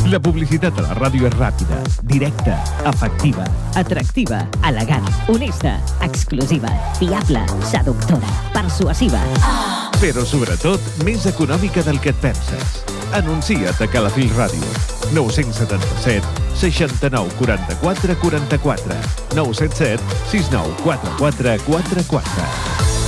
La publicitat a la ràdio és ràpida, directa, efectiva, atractiva, elegant, honesta, exclusiva, fiable, seductora, persuasiva. Però sobretot més econòmica del que et penses. Anuncia't a Calafell Ràdio. 977 69 44 44 977 69 44 44.